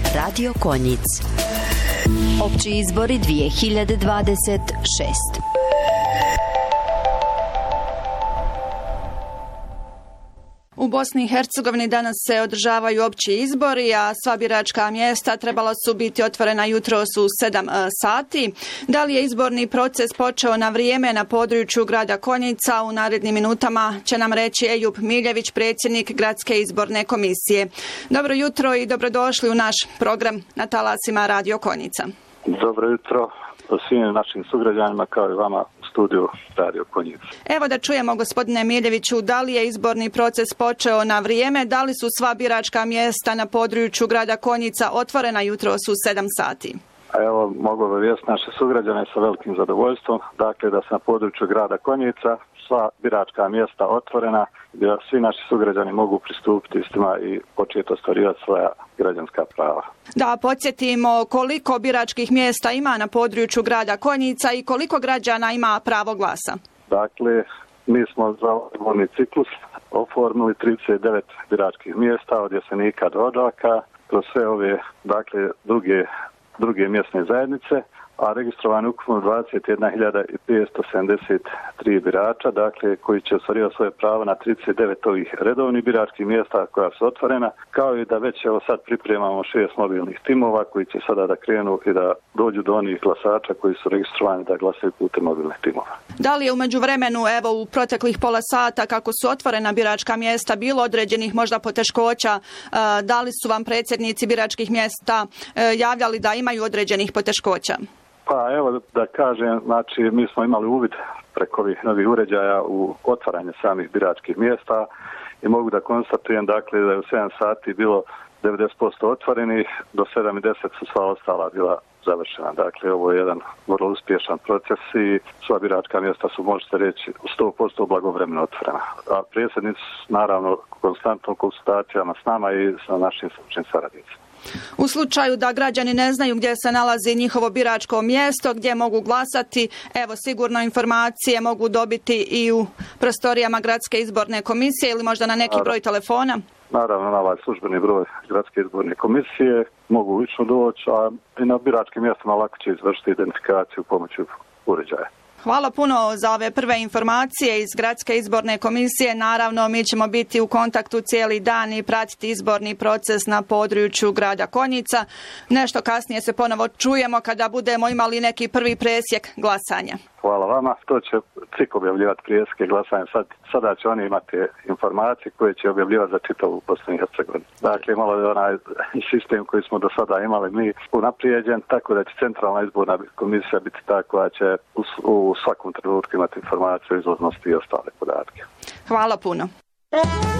Radio Konjic. Opći izbori 2026. U Bosni i Hercegovini danas se održavaju opći izbori, a sva biračka mjesta trebala su biti otvorena jutros u 7 sati. Da li je izborni proces počeo na vrijeme na području grada Konjica? U narednim minutama će nam reći Ejup Miljević, predsjednik Gradske izborne komisije. Dobro jutro i dobrodošli u naš program na talasima Radio Konjica. Dobro jutro svim našim sugrađanima kao i vama u studiju Radio Konjica. Evo da čujemo, gospodine Miljeviću, da li je izborni proces počeo na vrijeme, da li su sva biračka mjesta na području grada Konjica otvorena jutros u 7 sati? Evo, mogu obavijestiti naše sugrađane sa velikim zadovoljstvom, dakle da se na području grada Konjica sva biračka mjesta otvorena, gdje svi naši sugrađani mogu pristupiti istima i početi ostvarivati svoja građanska prava. Da podsjetimo koliko biračkih mjesta ima na području grada Konjica i koliko građana ima pravo glasa. Dakle, mi smo za izborni ciklus oformili 39 biračkih mjesta od Jesenika do Odžaka, kroz sve ove, dakle, druge mjesne zajednice, a registrovani ukupno 21.573 birača, dakle, koji će ostvarivati svoje pravo na 39 ovih redovnih biračkih mjesta koja su otvorena, kao i da već evo sad pripremamo 6 mobilnih timova koji će sada da krenu i da dođu do onih glasača koji su registrovani da glasaju putem mobilnih timova. Da li je u međuvremenu, evo u proteklih pola sata kako su otvorena biračka mjesta, bilo određenih možda poteškoća? Da li su vam predsjednici biračkih mjesta javljali da imaju određenih poteškoća? Pa evo da kažem, znači mi smo imali uvid preko ovih novih uređaja u otvaranje samih biračkih mjesta i mogu da konstatujem, dakle, da je u 7 sati bilo 90% otvorenih, do 7:10 su sva ostala bila završena. Dakle, ovo je jedan vrlo uspješan proces i sva biračka mjesta su, možete reći, 100% blagovremeno otvorena. A predsjednici, naravno, konstantno konsultacijama s nama i sa našim stručnim saradnicima. U slučaju da građani ne znaju gdje se nalazi njihovo biračko mjesto, gdje mogu glasati, evo sigurno informacije mogu dobiti i u prostorijama Gradske izborne komisije ili možda na neki broj telefona? Naravno, na ovaj službeni broj Gradske izborne komisije mogu lično doći, a i na biračkim mjestima lako će izvršiti identifikaciju pomoću uređaja. Hvala puno za ove prve informacije iz Gradske izborne komisije. Naravno, mi ćemo biti u kontaktu cijeli dan i pratiti izborni proces na području grada Konjica. Nešto kasnije se ponovo čujemo kada budemo imali neki prvi presjek glasanja. Hvala vama. To će CIK objavljivati presjeke glasanja. Sada će oni imati informacije koje će objavljivati za čitavu Bosnu i Hercegovinu. Dakle, malo je onaj sistem koji smo do sada imali mi unaprijeđen, tako da će centralna izborna komisija biti ta koja će u svakom trenutku imati informaciju o izlaznosti i ostale podatke. Hvala puno.